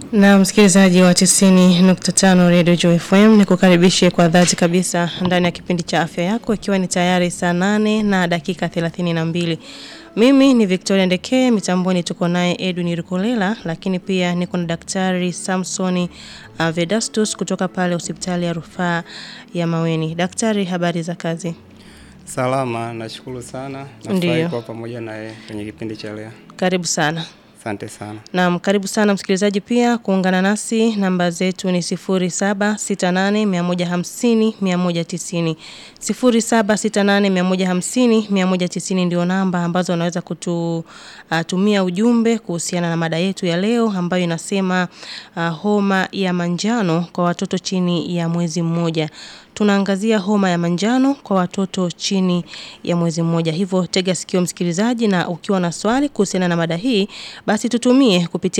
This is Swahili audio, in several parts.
Na msikilizaji wa 90.5 Radio Joy FM, nikukaribishe kwa dhati kabisa ndani ya kipindi cha afya yako, ikiwa ni tayari saa 8 na dakika 32. Mimi ni Victoria Ndeke, mitamboni tuko naye Edwin Rukolela, lakini pia niko na Daktari Samson Vedastus kutoka pale hospitali ya Rufaa ya Maweni. Daktari, habari za kazi? Salama, nashukuru sana. Nafurahi kuwa pamoja naye kwenye kipindi cha leo. Karibu sana. Asante sana. Naam, karibu sana msikilizaji pia kuungana nasi. Namba zetu ni 0768150190. 0768150190 ndio namba ambazo unaweza kutumia ujumbe kuhusiana na mada yetu ya leo ambayo inasema homa ya manjano kwa watoto chini ya mwezi mmoja. Tunaangazia homa ya manjano kwa watoto chini ya mwezi mmoja. Hivyo tega sikio msikilizaji, na ukiwa na swali kuhusiana na mada hii, basi tutumie kupitia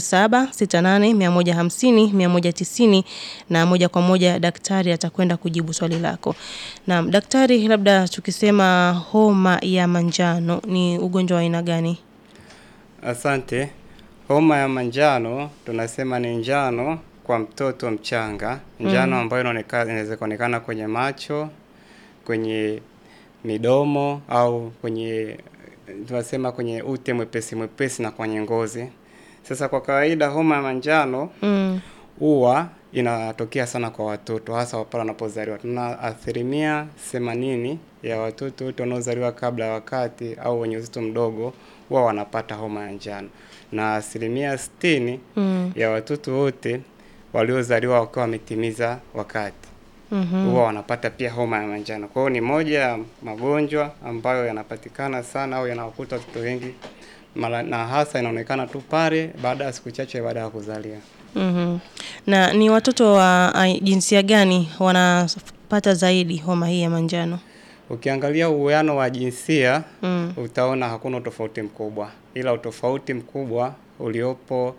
0768150190 na moja kwa moja daktari atakwenda kujibu swali lako. Naam, daktari, labda tukisema homa ya manjano ni ugonjwa wa aina gani? Asante. Homa ya manjano tunasema ni njano kwa mtoto mchanga, njano ambayo inaweza kuonekana kwenye macho, kwenye midomo au kwenye tunasema kwenye ute mwepesi na kwenye ngozi. Sasa kwa kawaida homa ya manjano huwa inatokea sana kwa watoto, hasa pale wanapozaliwa. Tuna asilimia 80 ya watoto wote wanaozaliwa kabla ya wakati au wenye uzito mdogo huwa wanapata homa ya njano, na asilimia 60 ya watoto wote waliozaliwa wakiwa wametimiza wakati huwa wanapata pia homa ya manjano. Kwa hiyo ni moja ya magonjwa ambayo yanapatikana sana au yanawakuta watoto wengi, na hasa inaonekana tu pale baada ya siku chache baada ya kuzaliwa. Na ni watoto wa jinsia gani wanapata zaidi homa hii ya manjano? Ukiangalia uwiano wa jinsia utaona hakuna tofauti mkubwa, ila utofauti mkubwa uliopo